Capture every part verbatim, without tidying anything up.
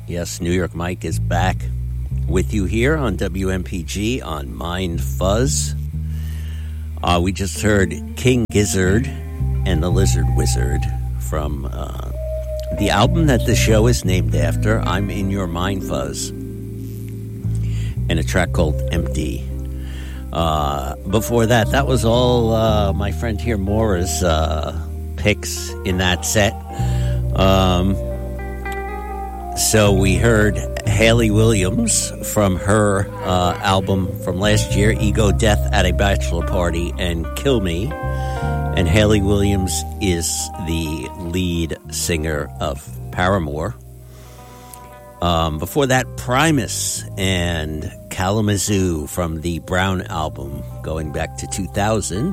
Yes, New York Mike is back with you here on W M P G on Mind Fuzz. Uh, we just heard King Gizzard and the Lizard Wizard from uh, the album that the show is named after, I'm in Your Mind Fuzz, and a track called Empty. Uh, before that, that was all uh, my friend here, Maura's uh, picks in that set. Um... So we heard Hayley Williams from her uh, album from last year, Ego, Death at a Bachelor Party, and Kill Me. And Hayley Williams is the lead singer of Paramore. Um, before that, Primus and Kalamazoo from the Brown album, going back to two thousand.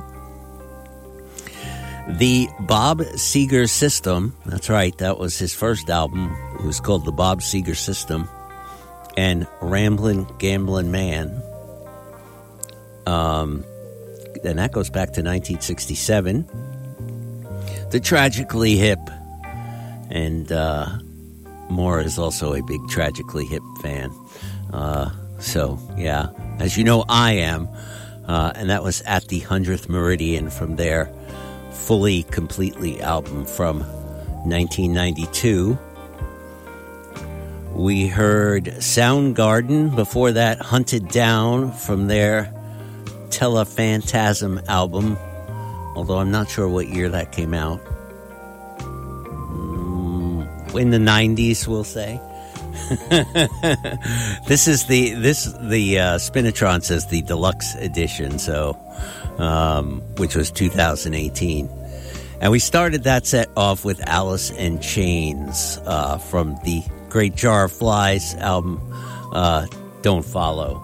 The Bob Seger System, that's right, that was his first album. It was called The Bob Seger System. And Ramblin' Gamblin' Man. Um, and that goes back to nineteen sixty-seven. The Tragically Hip. And uh, Maura is also a big Tragically Hip fan. Uh, so, yeah, as you know, I am. Uh, and that was At the hundredth Meridian from there. Fully, Completely album from nineteen ninety-two. We heard Soundgarden. Before that, Hunted Down from their Telephantasm album. Although I'm not sure what year that came out. Mm, in the nineties, we'll say. This is the this the uh, Spinatron says the deluxe edition. So. Um, which was two thousand eighteen. And we started that set off with Alice in Chains uh, from the Great Jar of Flies album, uh, Don't Follow.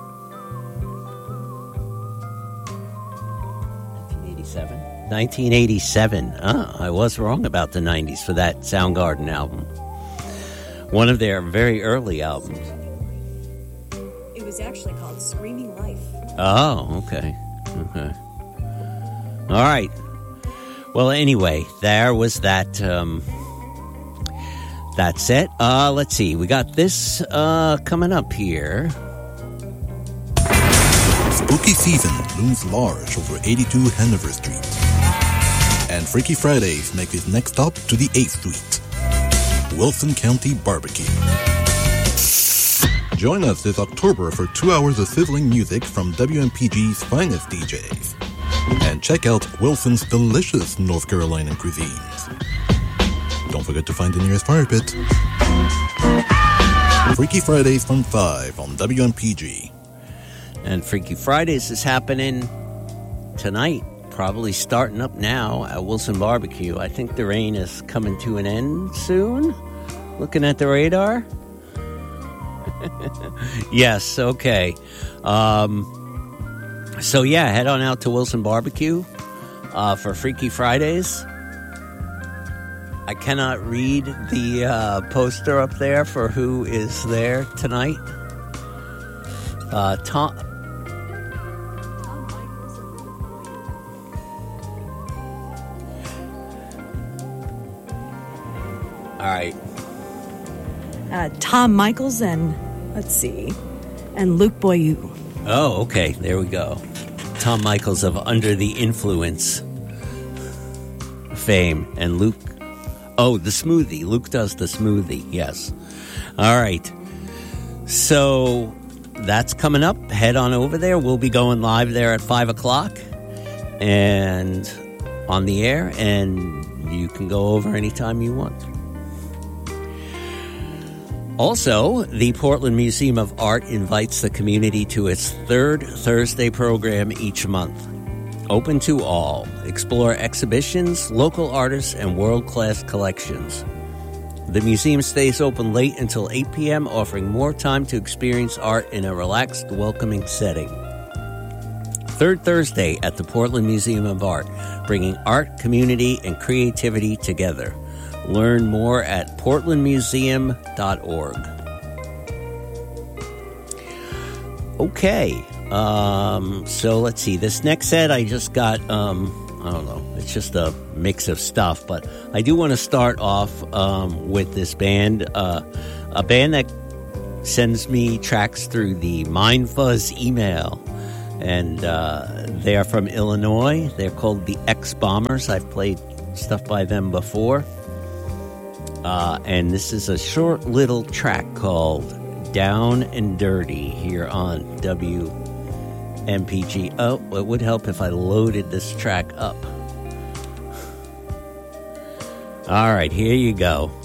nineteen eighty-seven? nineteen eighty-seven. Ah, I was wrong about the nineties for that Soundgarden album. One of their very early albums. It was actually called Screaming Life. Oh, okay. Okay. All right. Well, anyway, there was that um, that set. Uh, let's see. We got this uh, coming up here. Spooky season looms large over eighty-two Hanover Street. And Freaky Fridays make its next stop to the eighth Street. Wilson County Barbecue. Join us this October for two hours of sizzling music from W M P G's finest D Js. And check out Wilson's delicious North Carolina cuisines. Don't forget to find the nearest fire pit. Freaky Fridays from five on W M P G. And Freaky Fridays is happening tonight, probably starting up now at Wilson Barbecue. I think the rain is coming to an end soon. Looking at the radar. Yes, okay. Um... So, yeah, head on out to Wilson Barbecue uh, for Freaky Fridays. I cannot read the uh, poster up there for who is there tonight. Uh, Tom... All right. Uh, Tom Michaels and, let's see, and Luke Boyou. Oh, okay. There we go. Tom Michaels of Under the Influence fame. And Luke... Oh, the smoothie. Luke does the smoothie. Yes. All right. So that's coming up. Head on over there. We'll be going live there at five o'clock. And on the air. And you can go over anytime you want. Also, the Portland Museum of Art invites the community to its third Thursday program each month. Open to all. Explore exhibitions, local artists, and world-class collections. The museum stays open late until eight p.m., offering more time to experience art in a relaxed, welcoming setting. Third Thursday at the Portland Museum of Art, bringing art, community, and creativity together. Learn more at portland museum dot org. Okay, um, so let's see. This next set I just got, um, I don't know, it's just a mix of stuff, but I do want to start off um, with this band, uh, a band that sends me tracks through the MindFuzz email. And uh, they are from Illinois. They're called the X-Bombers. I've played stuff by them before. Uh, and this is a short little track called Down and Dirty here on W M P G. Oh, it would help if I loaded this track up. All right, here you go.